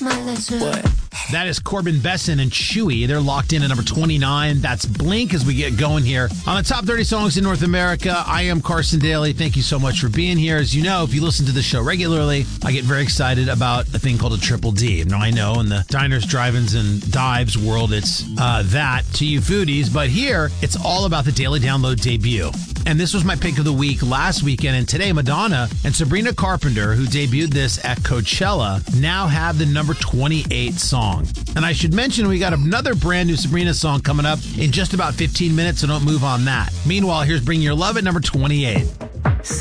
What? That is Corbin Besson and Chewy. They're locked in at number 29. That's Blink as we get going here. On the top 30 songs in North America, I am Carson Daly. Thank you so much for being here. As you know, if you listen to the show regularly, I get very excited about a thing called a Triple D. Now, I know in the diners, drive-ins, and dives world, it's that to you foodies. But here, it's all about the Daily Download debut. And this was my pick of the week last weekend. And today, Madonna and Sabrina Carpenter, who debuted this at Coachella, now have the number 28 song. And I should mention we got another brand new Sabrina song coming up in just about 15 minutes, so don't move on that. Meanwhile, here's Bring Your Love at number 28.